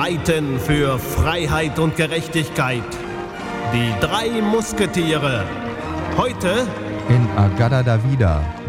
streiten für Freiheit und Gerechtigkeit. Die 3 Musketiere. Heute in Agada da Vida.